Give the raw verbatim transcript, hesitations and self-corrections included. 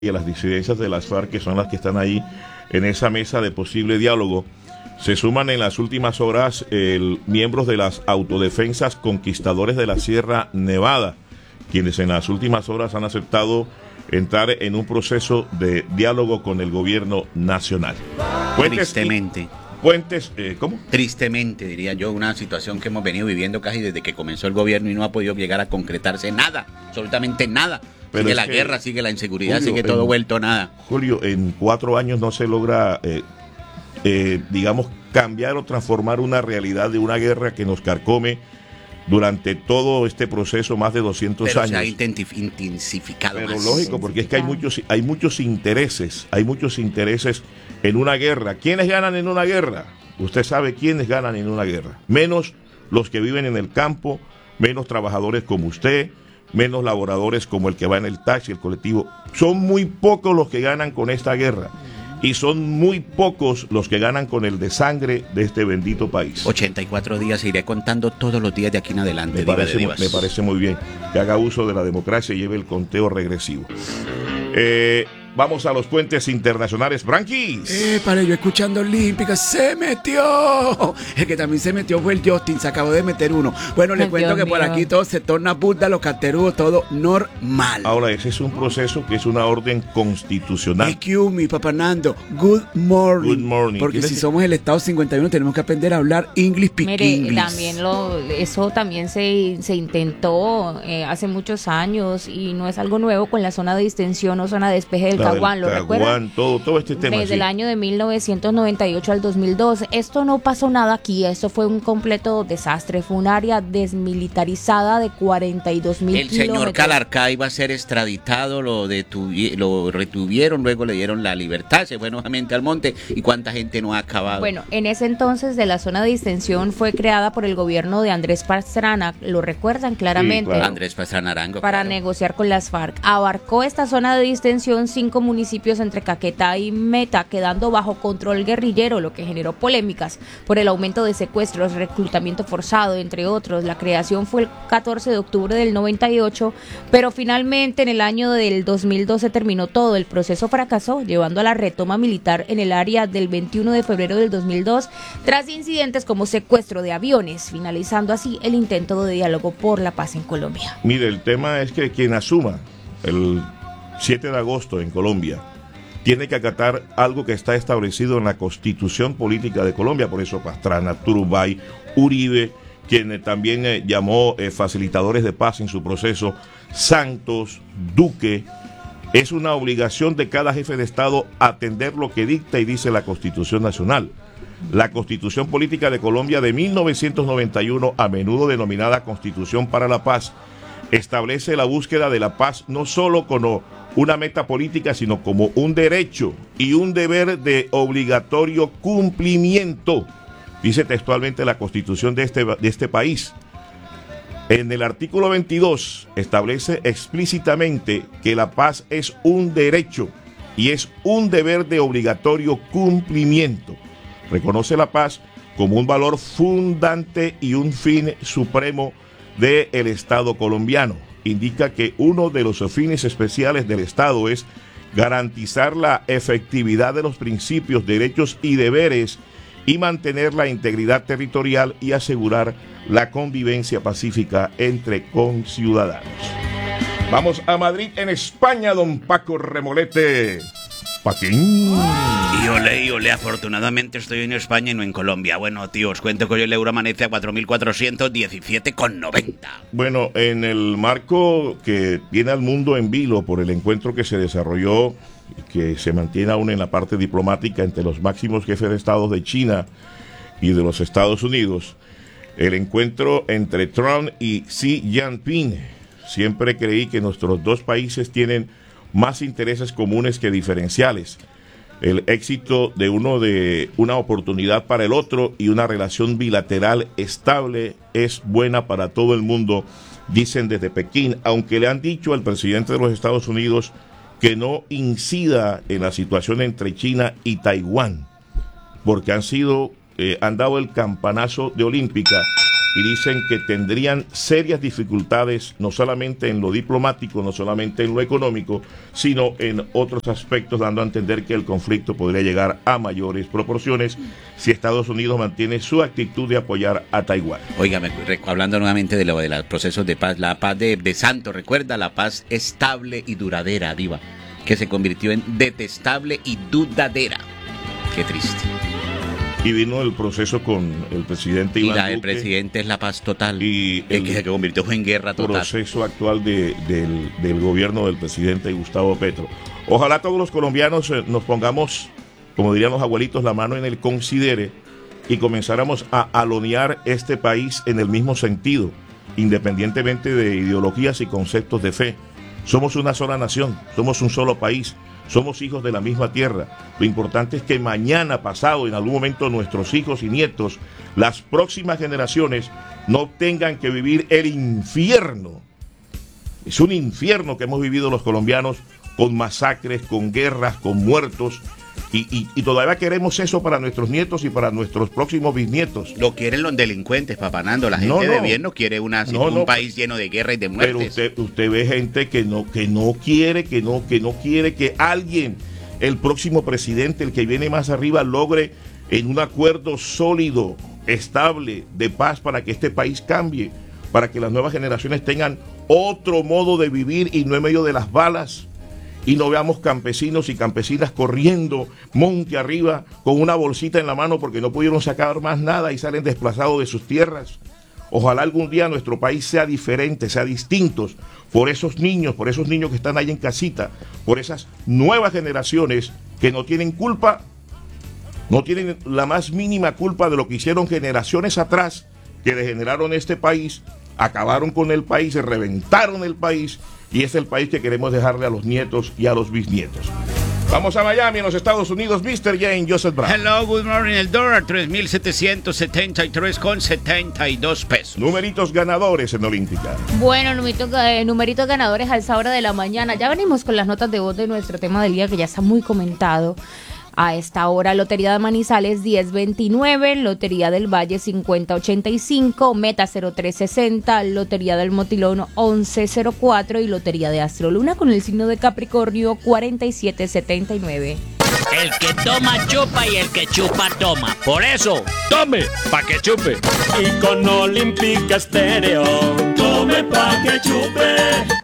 y a las disidencias de las FARC, que son las que están ahí en esa mesa de posible diálogo. Se suman en las últimas horas el, miembros de las autodefensas Conquistadores de la Sierra Nevada, quienes en las últimas horas han aceptado entrar en un proceso de diálogo con el gobierno nacional. Puentes, Tristemente. Puentes, eh, ¿cómo? Tristemente, diría yo, una situación que hemos venido viviendo casi desde que comenzó el gobierno y no ha podido llegar a concretarse nada, absolutamente nada. Pero sigue la que, guerra, sigue la inseguridad, Julio, sigue todo en, vuelto nada. Julio, en cuatro años no se logra, eh, eh, digamos, cambiar o transformar una realidad de una guerra que nos carcome durante todo este proceso, más de doscientos Pero años. Se ha intensificado Pero más. lógico, porque es que hay muchos, hay muchos intereses, hay muchos intereses en una guerra. ¿Quiénes ganan en una guerra? Usted sabe quiénes ganan en una guerra. Menos los que viven en el campo, menos trabajadores como usted, menos laboradores como el que va en el taxi, el colectivo. Son muy pocos los que ganan con esta guerra. Y son muy pocos los que ganan con el desangre de este bendito país. ochenta y cuatro días, iré contando todos los días de aquí en adelante. Me parece, me parece muy bien que haga uso de la democracia y lleve el conteo regresivo. Eh, vamos a los puentes internacionales. Branquis. Eh, para yo escuchando Olímpica, se metió. El que también se metió fue el Justin, se acabó de meter uno. Bueno, le cuento que por aquí todo se torna burda, los caterúos, todo normal. Ahora, ese es un proceso que es una orden constitucional. Thank you, mi papá Nando. Good morning. Good morning. Porque si somos el Estado cincuenta y uno tenemos que aprender a hablar English speak Mire, English. también lo, eso también se, se intentó eh, hace muchos años y no es algo nuevo con la zona de distensión o zona de despeje del Caguán, ¿lo recuerdan? Todo, todo este tema. Desde sí. el año de mil novecientos noventa y ocho al dos mil dos. Esto no pasó nada aquí, esto fue un completo desastre, fue un área desmilitarizada de cuarenta y dos mil El kilómetros. señor Calarcá iba a ser extraditado, lo, detuvi- lo retuvieron, luego le dieron la libertad, se fue nuevamente al monte y cuánta gente no ha acabado. Bueno, en ese entonces de la zona de distensión fue creada por el gobierno de Andrés Pastrana, lo recuerdan claramente. Sí, claro. Andrés Pastrana Arango. Para claro. negociar con las FARC. Abarcó esta zona de distensión cinco municipios entre Caquetá y Meta, quedando bajo control guerrillero, lo que generó polémicas por el aumento de secuestros, reclutamiento forzado, entre otros. La creación fue el catorce de octubre del noventa y ocho, pero finalmente en el año del dos mil doce terminó todo. El proceso fracasó, llevando a la retoma militar en el área del veintiuno de febrero del dos mil dos, tras incidentes como secuestro de aviones, finalizando así el intento de diálogo por la paz en Colombia. Mire, el tema es que quien asuma el siete de agosto en Colombia tiene que acatar algo que está establecido en la Constitución Política de Colombia. Por eso Pastrana, Turbay, Uribe, quien eh, también eh, llamó eh, facilitadores de paz en su proceso, Santos, Duque. Es una obligación de cada jefe de Estado atender lo que dicta y dice la Constitución Nacional. La Constitución Política de Colombia de mil novecientos noventa y uno, a menudo denominada Constitución para la Paz, establece la búsqueda de la paz no solo como una meta política, sino como un derecho y un deber de obligatorio cumplimiento, dice textualmente la Constitución de este, de este país. En el artículo veintidós establece explícitamente que la paz es un derecho y es un deber de obligatorio cumplimiento. Reconoce la paz como un valor fundante y un fin supremo del Estado colombiano. Indica que uno de los fines especiales del Estado es garantizar la efectividad de los principios, derechos y deberes y mantener la integridad territorial y asegurar la convivencia pacífica entre conciudadanos. Vamos a Madrid, en España, don Paco Remolete. Paquín. Y ole, y ole, afortunadamente estoy en España y no en Colombia. Bueno, tío, os cuento que hoy el euro amanece a cuatro mil cuatrocientos diecisiete con noventa. Bueno, en el marco que tiene al mundo en vilo por el encuentro que se desarrolló y que se mantiene aún en la parte diplomática entre los máximos jefes de Estado de China y de los Estados Unidos, el encuentro entre Trump y Xi Jinping. Siempre creí que nuestros dos países tienen más intereses comunes que diferenciales. El éxito de uno de una oportunidad para el otro y una relación bilateral estable es buena para todo el mundo, dicen desde Pekín, aunque le han dicho al presidente de los Estados Unidos que no incida en la situación entre China y Taiwán, porque han sido, eh, han dado el campanazo de Olímpica y dicen que tendrían serias dificultades no solamente en lo diplomático, no solamente en lo económico, sino en otros aspectos, dando a entender que el conflicto podría llegar a mayores proporciones si Estados Unidos mantiene su actitud de apoyar a Taiwán. Óigame, hablando nuevamente de, lo, de los procesos de paz, la paz de, de Santos, recuerda, la paz estable y duradera, Diva, que se convirtió en detestable y dudadera. Qué triste. Y vino el proceso con el presidente Iván Duque. Y la del Duque, presidente es la paz total. Y el, el que se convirtió en guerra total. El proceso actual de, del, del gobierno del presidente Gustavo Petro. Ojalá todos los colombianos eh, nos pongamos, como dirían los abuelitos, la mano en el considere y comenzáramos a alonear este país en el mismo sentido, independientemente de ideologías y conceptos de fe. Somos una sola nación, somos un solo país. Somos hijos de la misma tierra. Lo importante es que mañana, pasado, en algún momento, nuestros hijos y nietos, las próximas generaciones, no tengan que vivir el infierno. Es un infierno que hemos vivido los colombianos, con masacres, con guerras, con muertos. Y, y, y todavía queremos eso para nuestros nietos y para nuestros próximos bisnietos. Lo quieren los delincuentes, papanando. La gente no, no. de bien no quiere una, no, un no. país lleno de guerra y de muertes. Pero usted, usted ve gente que no, que no quiere, que no, que no quiere que alguien, el próximo presidente, el que viene más arriba, logre en un acuerdo sólido, estable, de paz para que este país cambie, para que las nuevas generaciones tengan otro modo de vivir y no en medio de las balas. Y no veamos campesinos y campesinas corriendo monte arriba con una bolsita en la mano porque no pudieron sacar más nada y salen desplazados de sus tierras. Ojalá algún día nuestro país sea diferente, sea distinto por esos niños, por esos niños que están ahí en casita, por esas nuevas generaciones que no tienen culpa, no tienen la más mínima culpa de lo que hicieron generaciones atrás, que degeneraron este país, acabaron con el país, se reventaron el país. Y es el país que queremos dejarle a los nietos y a los bisnietos. Vamos a Miami, en los Estados Unidos, mister Jane Joseph Brown. Hello, good morning. El dólar, tres mil setecientos setenta y tres con setenta y dos pesos. Numeritos ganadores en Olímpica. Bueno, numeritos, eh, numeritos ganadores a esa hora de la mañana. Ya venimos con las notas de voz de nuestro tema del día, que ya está muy comentado. A esta hora, Lotería de Manizales diez veintinueve, Lotería del Valle cincuenta ochenta y cinco, Meta cero tres sesenta, Lotería del Motilón once cero cuatro y Lotería de Astroluna con el signo de Capricornio cuarenta y siete setenta y nueve. El que toma chupa y el que chupa toma. Por eso, tome pa' que chupe. Y con Olímpica Estéreo, tome pa' que chupe.